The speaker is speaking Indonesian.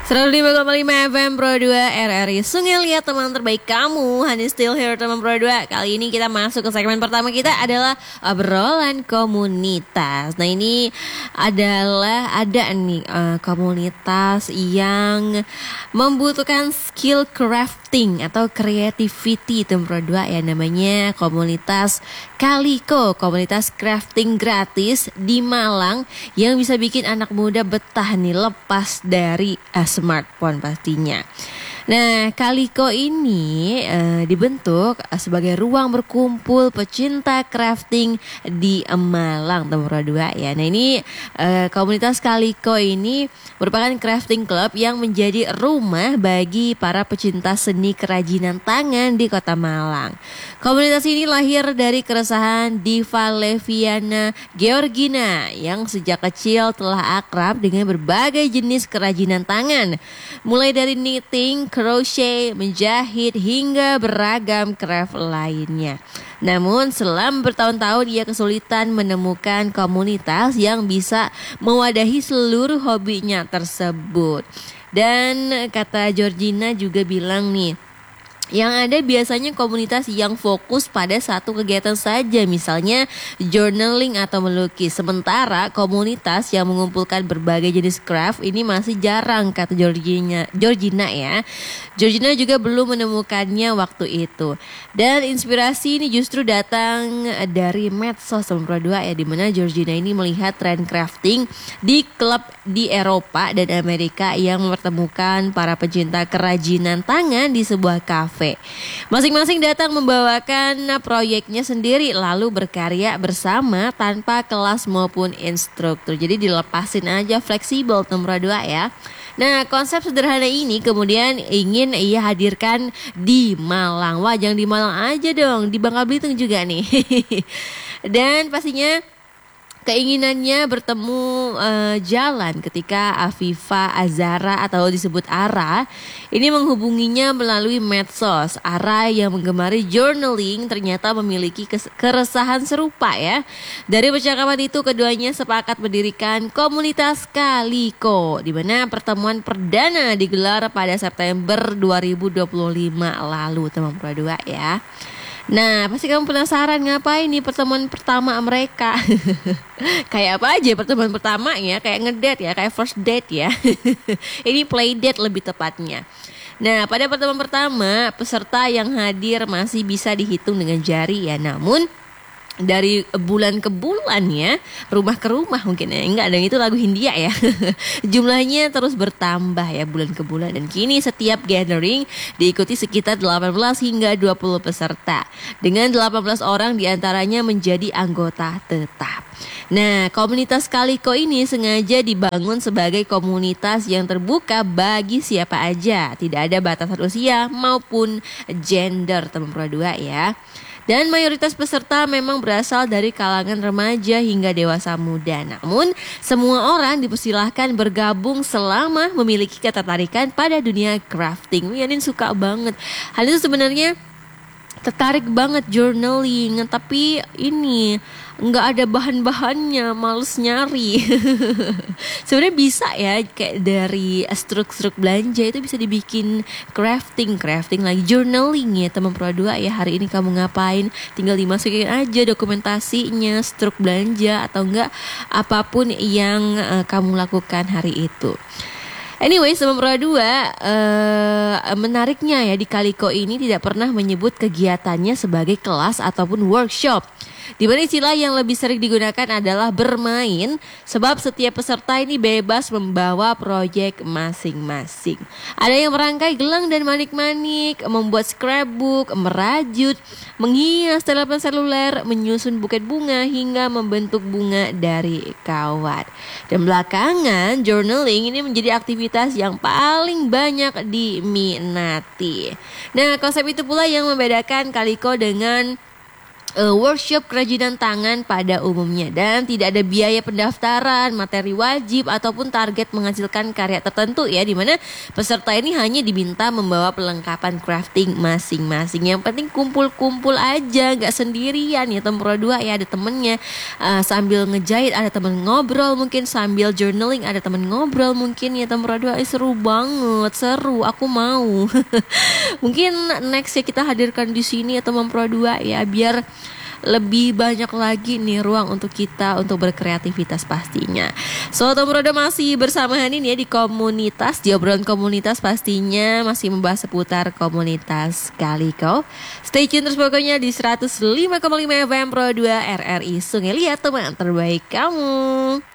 105,5 FM Pro 2 RRI Sungai Liat, teman terbaik kamu. Honey still here teman Pro 2. Kali ini kita masuk ke segmen pertama kita adalah obrolan komunitas. Nah ini ada nih komunitas yang membutuhkan skill crafting atau creativity teman Pro 2 ya. Namanya komunitas Kaliko, komunitas crafting gratis di Malang yang bisa bikin anak muda betah nih lepas dari smartphone pastinya. Nah, Kaliko ini dibentuk sebagai ruang berkumpul pecinta crafting di Malang, Temura 2 ya. Nah, ini komunitas Kaliko ini merupakan crafting club yang menjadi rumah bagi para pecinta seni kerajinan tangan di Kota Malang. Komunitas ini lahir dari keresahan Diva Leviana Georgina yang sejak kecil telah akrab dengan berbagai jenis kerajinan tangan, mulai dari knitting, crochet, menjahit, hingga beragam craft lainnya. Namun selama bertahun-tahun ia kesulitan menemukan komunitas yang bisa mewadahi seluruh hobinya tersebut. Dan kata Georgina juga bilang nih, yang ada biasanya komunitas yang fokus pada satu kegiatan saja, misalnya journaling atau melukis. Sementara komunitas yang mengumpulkan berbagai jenis craft ini masih jarang, kata Georgina ya. Georgina juga belum menemukannya waktu itu. Dan inspirasi ini justru datang dari medsos Pro 2 ya, di mana Georgina ini melihat tren crafting di klub di Eropa dan Amerika yang mempertemukan para pecinta kerajinan tangan di sebuah kafe. Masing-masing datang membawakan proyeknya sendiri lalu berkarya bersama tanpa kelas maupun instruktur. Jadi dilepasin aja, fleksibel nomor 2 ya. Nah, konsep sederhana ini kemudian ingin ia hadirkan di Malang. Wah, jangan di Malang aja dong, di Bangka Belitung juga nih. Dan pastinya keinginannya bertemu jalan ketika Afifa Azara atau disebut Ara ini menghubunginya melalui medsos. Ara yang menggemari journaling ternyata memiliki keresahan serupa ya. Dari percakapan itu keduanya sepakat mendirikan komunitas Kaliko, di mana pertemuan perdana digelar pada September 2025 lalu teman Pro 2 ya. Nah, pasti kamu penasaran ngapain nih pertemuan pertama mereka. Kayak apa aja pertemuan pertama ya, kayak ngedate ya, kayak first date ya. Ini play date lebih tepatnya. Nah, pada pertemuan pertama, peserta yang hadir masih bisa dihitung dengan jari ya. Namun dari bulan ke bulan ya, rumah ke rumah mungkin ya, enggak, dan itu lagu Hindia ya. Jumlahnya terus bertambah ya bulan ke bulan, dan kini setiap gathering diikuti sekitar 18 hingga 20 peserta dengan 18 orang diantaranya menjadi anggota tetap. Nah, komunitas Kaliko ini sengaja dibangun sebagai komunitas yang terbuka bagi siapa aja, tidak ada batasan usia maupun gender teman Pro 2 ya. Dan mayoritas peserta memang berasal dari kalangan remaja hingga dewasa muda. Namun semua orang dipersilahkan bergabung selama memiliki ketertarikan pada dunia crafting. Yanin suka banget. Hal itu sebenarnya tertarik banget journaling, tapi ini nggak ada bahan-bahannya, males nyari. Sebenarnya bisa ya, kayak dari struk-struk belanja itu bisa dibikin crafting lagi, journaling ya teman Pro 2 ya. Hari ini kamu ngapain, tinggal dimasukin aja dokumentasinya, struk belanja atau enggak apapun yang kamu lakukan hari itu. Anyway, teman Pro 2, menariknya ya di Kaliko ini tidak pernah menyebut kegiatannya sebagai kelas ataupun workshop. Di mana istilah yang lebih sering digunakan adalah bermain, sebab setiap peserta ini bebas membawa proyek masing-masing. Ada yang merangkai gelang dan manik-manik, membuat scrapbook, merajut, menghias telepon seluler, menyusun buket bunga, hingga membentuk bunga dari kawat. Dan belakangan, journaling ini menjadi aktivitas yang paling banyak diminati. Nah, konsep itu pula yang membedakan Kaliko dengan workshop kerajinan tangan pada umumnya dan tidak ada biaya pendaftaran, materi wajib ataupun target menghasilkan karya tertentu ya, dimana peserta ini hanya diminta membawa perlengkapan crafting masing-masing. Yang penting kumpul-kumpul aja, nggak sendirian ya Tempro 2 ya, ada temennya. Sambil ngejahit ada temen ngobrol, mungkin sambil journaling ada temen ngobrol mungkin ya Tempro 2. Seru banget, seru, aku mau. Mungkin next ya kita hadirkan di sini ya Tempro 2 ya, biar lebih banyak lagi nih ruang untuk kita untuk berkreativitas pastinya. So Tempro 2 masih bersama Hanin ya di komunitas, di obrolan komunitas pastinya masih membahas seputar komunitas Kaliko. Stay tune terus pokoknya di 105,5 FM Pro 2 RRI Sungai Liat, teman terbaik kamu.